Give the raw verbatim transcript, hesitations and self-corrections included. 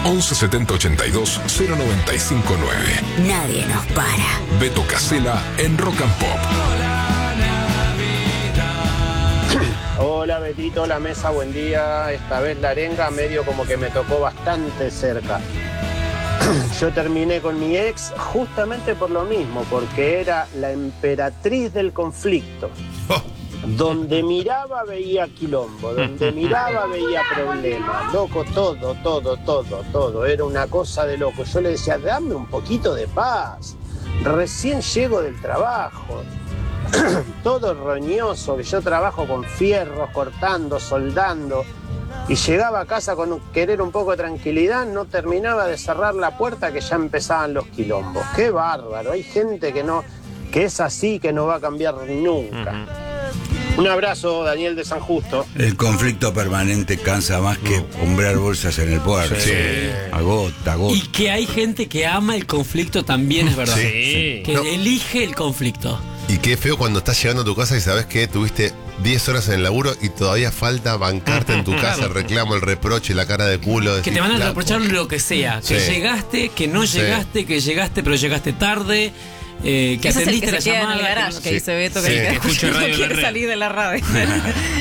once setenta ochenta y dos cero noventa y cinco nueve. Nadie nos para. Beto Casella en Rock and Pop. Hola Betito, la mesa, buen día. Esta vez la arenga medio como que me tocó bastante cerca. Yo terminé con mi ex justamente por lo mismo, porque era la emperatriz del conflicto. Donde miraba veía quilombo, donde miraba veía problemas, loco, todo, todo, todo, todo, era una cosa de loco. Yo le decía, dame un poquito de paz, recién llego del trabajo, todo roñoso, que yo trabajo con fierros, cortando, soldando, y llegaba a casa con un, querer un poco de tranquilidad, no terminaba de cerrar la puerta que ya empezaban los quilombos. Qué bárbaro, hay gente que no, que es así, que no va a cambiar nunca. Uh-huh. Un abrazo, Daniel de San Justo. El conflicto permanente cansa más que hombrar bolsas en el puerto. Sí. Agota, agota. Y que hay gente que ama el conflicto también, es verdad. Sí. Que no. elige el conflicto. Y qué feo cuando estás llegando a tu casa y sabes que tuviste diez horas en el laburo y todavía falta bancarte en tu casa el reclamo, el reproche, la cara de culo. Que decir, te van a flaco. reprochar lo que sea. Que Sí. llegaste, que no Sí. llegaste, que llegaste pero llegaste tarde. Eh, que Ese es el atendiste que la se queda llamada. en el que garage, no- que dice Beto, Sí. que, Que que escucha no Radio quiere La Red. salir de la radio.